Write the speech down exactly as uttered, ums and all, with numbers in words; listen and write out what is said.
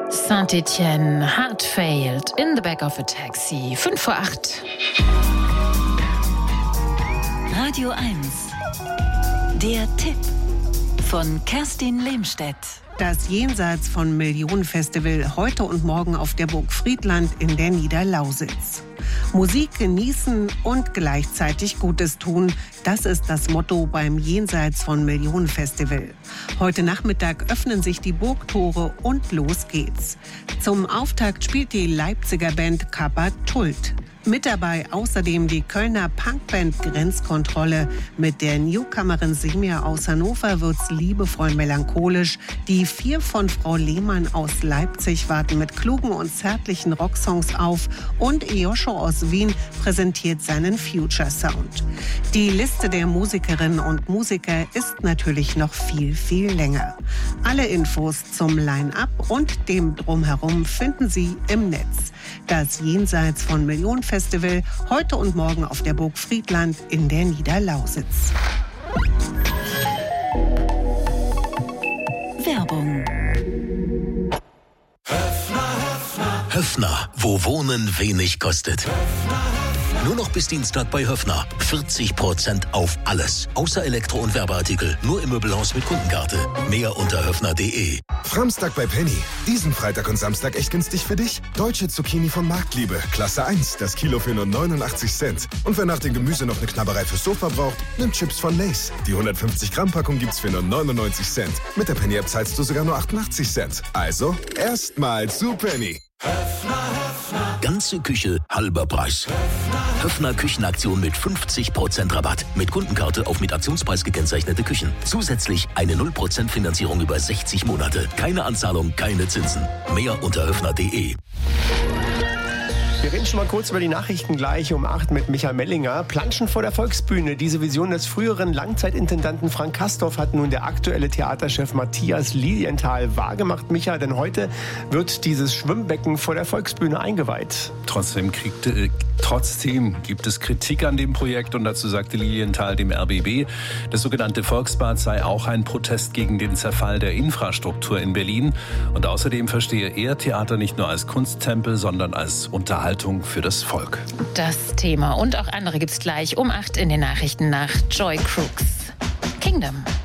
Saint-Étienne, Heart Failed, in the back of a taxi. Fünf vor acht. Radio eins. Der Tipp von Kerstin Lehmstedt. Das Jenseits von Millionen Festival heute und morgen auf der Burg Friedland in der Niederlausitz. Musik genießen und gleichzeitig Gutes tun, das ist das Motto beim Jenseits von Millionen Festival. Heute Nachmittag öffnen sich die Burgtore und los geht's. Zum Auftakt spielt die Leipziger Band Kappa Tult. Mit dabei außerdem die Kölner Punkband Grenzkontrolle. Mit der Newcomerin Semia aus Hannover wird's liebevoll melancholisch. Die vier von Frau Lehmann aus Leipzig warten mit klugen und zärtlichen Rocksongs auf. Und Joscho aus Wien präsentiert seinen Future Sound. Die Liste der Musikerinnen und Musiker ist natürlich noch viel, viel länger. Alle Infos zum Line-Up und dem Drumherum finden Sie im Netz. Das Jenseits von Millionen Festival heute und morgen auf der Burg Friedland in der Niederlausitz. Werbung. Höffner, wo Wohnen wenig kostet. Nur noch bis Dienstag bei Höffner. vierzig Prozent auf alles. Außer Elektro- und Werbeartikel. Nur im Möbelhaus mit Kundenkarte. Mehr unter höffner punkt de. Framstag bei Penny. Diesen Freitag und Samstag echt günstig für dich? Deutsche Zucchini von Marktliebe. Klasse eins. Das Kilo für nur neunundachtzig Cent. Und wer nach dem Gemüse noch eine Knabberei fürs Sofa braucht, nimmt Chips von Lay's. Die hundertfünfzig Gramm Packung gibt's für nur neunundneunzig Cent. Mit der Penny-App zahlst du sogar nur achtundachtzig Cent. Also, erstmal zu Penny. Ganze Küche, halber Preis. Höffner Küchenaktion mit fünfzig Prozent Rabatt. Mit Kundenkarte auf mit Aktionspreis gekennzeichnete Küchen. Zusätzlich eine null Prozent Finanzierung über sechzig Monate. Keine Anzahlung, keine Zinsen. Mehr unter höffner punkt de. Wir reden schon mal kurz über die Nachrichten gleich um acht mit Michael Mellinger. Planschen vor der Volksbühne. Diese Vision des früheren Langzeitintendanten Frank Castorf hat nun der aktuelle Theaterchef Matthias Lilienthal wahrgemacht. Michael, denn heute wird dieses Schwimmbecken vor der Volksbühne eingeweiht. Trotzdem, kriegt, äh, trotzdem gibt es Kritik an dem Projekt und dazu sagte Lilienthal dem R B B, das sogenannte Volksbad sei auch ein Protest gegen den Zerfall der Infrastruktur in Berlin. Und außerdem verstehe er Theater nicht nur als Kunsttempel, sondern als Unterhaltung für das Volk. Das Thema und auch andere gibt's gleich um acht in den Nachrichten nach Joy Crooks. Kingdom.